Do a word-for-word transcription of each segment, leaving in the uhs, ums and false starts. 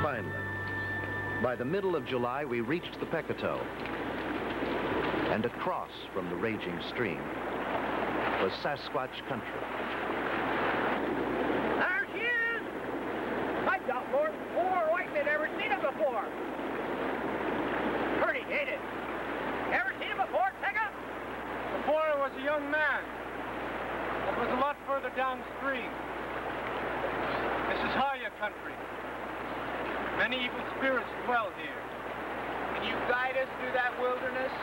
Finally, by the middle of July, we reached the Pecatow. And across from the raging stream was Sasquatch country. There she is! I've got more than four white men ever seen her before. Pretty, ain't it? Ever seen her before, Tecca? Before I was a young man. It was a lot further downstream. This is Haya country. Many evil spirits dwell here. Can you guide us through that wilderness?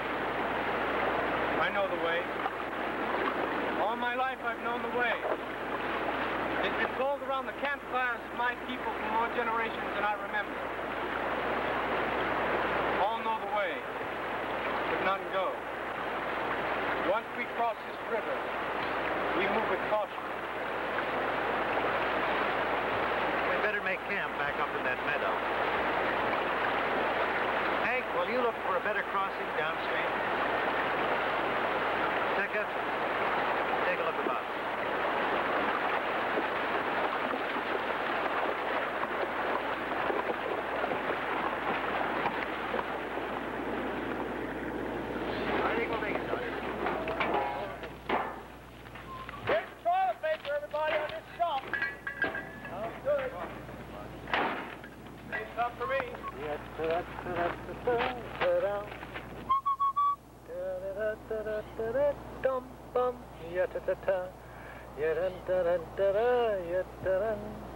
I know the way. All my life I've known the way. It's been told around the campfires of my people for more generations than I remember. All know the way, but none go. Once we cross this river, we move with caution. We'd better make camp back up in that meadow. Hank, will you look for a better crossing downstream? Tecca, take a look about. I think we'll make it, Doctor. Here's the toilet paper, everybody, on this stump. Sounds good. Hey, stop for me. Dum bum, ya ta ta ta, ya dun dun dun dun, ya dun.